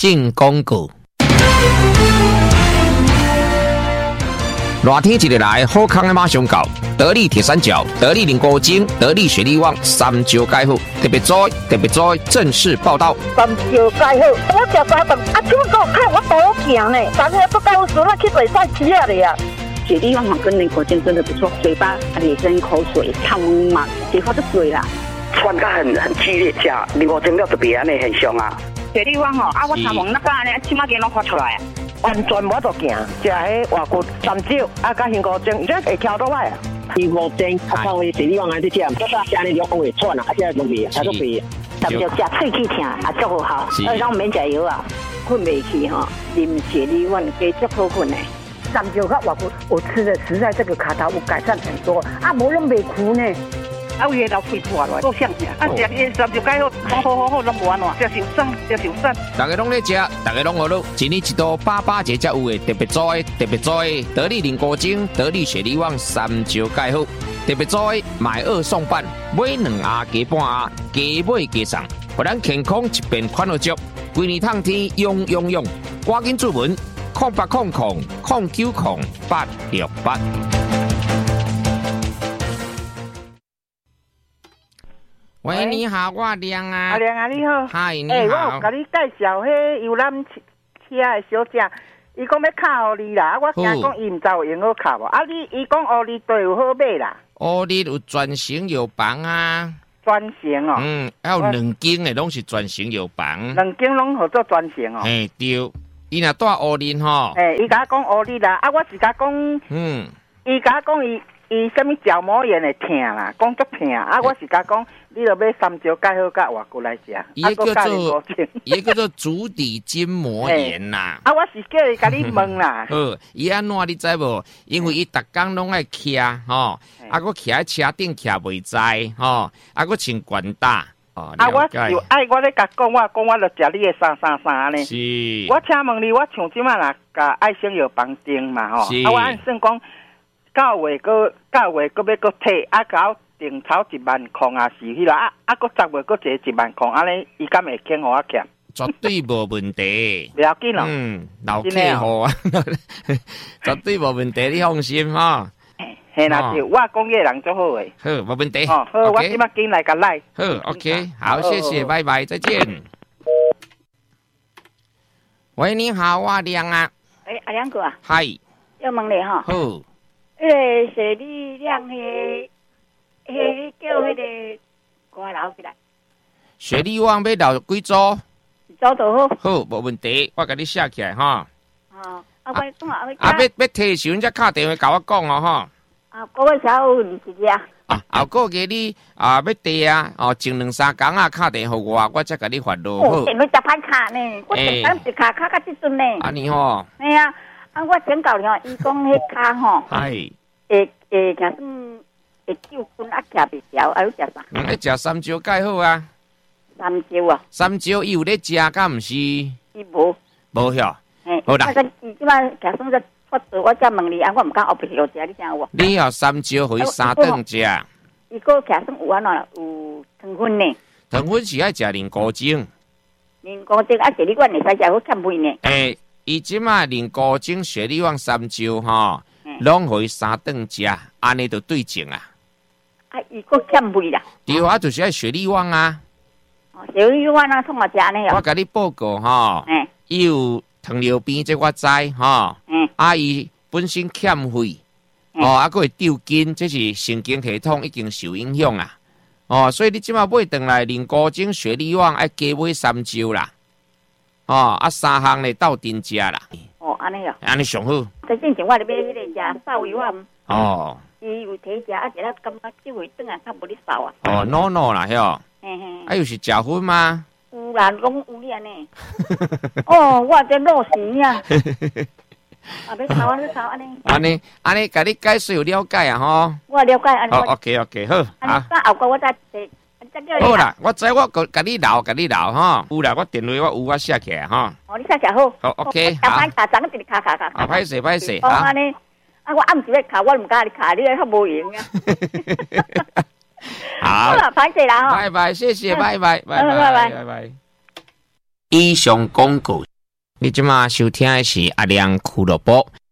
进广告。热天一日来，好康的马上到。得力铁三角、得力菱果精、得力雪力旺三招解好，特别在正式报道。 三招解好，我食早饭，啊，请我看我多行呢，昨天不告诉我去做菜吃啊的呀。 雪力旺跟菱果精真的不错，嘴巴咧生口水，汤嘛，结果就水啦。 酸感很激烈，吃菱果精了特别安尼很凶啊。 雪力旺啊，我头毛那个安尼，起码给拢发出来啊。 完全无得行，食迄外骨三招，啊，甲苹果精，这会翘倒来啊。 苹果精，啊，靠伊雪力旺安尼食，这个安尼肉会喘啊，啊，这容易，它都肥。 三招食喙齿疼，啊，足好，咱免食药啊，困袂去哈，啉雪力旺加足好困的。 三招甲外骨，我吃的实在这个卡头有改善很多，啊，无拢袂苦呢。 啊，有老肺破落，够香呀！啊，食伊三招解好，好，拢无安怎，食受伤。 大家拢咧食，大家拢好乐。一年一度88节才有的特别做的，得力菱果精、得力雪力旺三招解好，特别做的买2送半，买2盒加半盒，加买加送，互咱健康一边款落足，规年通天用，赶紧注文0800090868。喂，你好，我亮啊。 阿亮啊，你好。 嗨，你好。我甲你介绍迄游览车的小姐，伊讲要敲你啦，我惊讲伊唔知有用好敲无。啊，伊讲乌力都有好买啦。 乌力有全型有房啊。 全型哦。 还有2间的拢是全型有房。 2间拢合作全型哦。 嘿，对。伊若带乌力吼。 伊甲我讲乌力啦，啊，我是甲讲，伊甲我讲伊什么角膜炎会疼啦，讲足疼啊！我是甲讲，你著买三招解好甲外骨来食， 伊叫做足底筋膜炎啦。 啊，我是叫伊甲你问啦。 伊安怎你知无？因为伊逐工拢爱徛吼，啊，我徛喺车顶徛袂知吼，啊，我穿管搭。 啊，我就爱我咧甲讲，我著食你的333呢。 是。我请问你，我像即摆啦，甲爱心药房订嘛吼，啊，我按算讲。9月搁要搁退，啊，搞定头1万块啊，是迄啦，啊，搁10月搁一1万块，安尼伊敢会肯互我欠？ 绝对无问题。 不要紧咯， 老客户啊，绝对无问题，你放心哈。 嘿啦，就我讲嘅人足好诶。 好，无问题。 好，我即摆紧来甲来。 好 ，OK， 好，谢谢，拜拜，再见。喂，你好，我亮啊。 阿亮哥啊。 嗨。 要问你哈。 好。 迄个雪力亮迄叫迄个挂留起来。 雪力旺要留几组？ 1组就好。 好，无问题，我甲你写起来哈。 我讲要摕的时阵才敲电话甲我讲哦哈。 个月才有20只。 后个月你要地啊，前2-3工啊，敲电话我，我才甲你发落好。 电话10盘卡呢，我电话一卡卡到即阵呢。 安尼吼。 系啊。我请教你吼，伊讲迄骹吼，会行算会救困啊，徛袂牢，啊，要食啥？ 要食3招解好啊。 3招啊 ？3招伊有咧食，敢毋是？伊无晓。 好啦。伊即摆行算在发作，我才问你，我毋敢后壁落食，你听有无？ 你要3招，互伊3顿食。 伊个行算有安怎？有糖分呢？ 糖分是爱食菱果精。 菱果精啊，雪力丸会使食好减肥呢。 伊即马菱果精、雪力旺3招吼，拢互伊3顿食，安尼就对症啊。 伊个减肥啦。 对啊，就是爱雪力旺啊。 雪力旺啊，创我食安尼我甲你报告吼，伊有糖尿病，这我知吼。伊本身欠肺，还会丢筋，这是神经系统已经受影响啊。所以你即马买回来菱果精、雪力旺，爱加买3招啦。3项咧斗阵食啦。 安尼哦。 安尼上好。 在之前我咧买迄个食瘦油啊。伊有摕食啊，食了感觉即回转啊，较无咧瘦啊。 no 啦，晓。又是食薰吗？ 有啦，拢有咧呢。我这肉食啊。要炒啊，要炒安尼。 安尼，甲你解释有了解啊吼。 我了解安尼。 OK， 好。 后个我再。 好啦，我知我甲你留哈。有啦，我电话我写起来哈。 你写起来好。 好 OK， 好。 昨一直卡。 歹势。 安尼，我暗时要卡，我唔敢你卡，你较无用啊。 好啦，歹势啦。 拜拜，谢谢，拜拜。以上广告。 你即马收听的是阿亮俱乐部。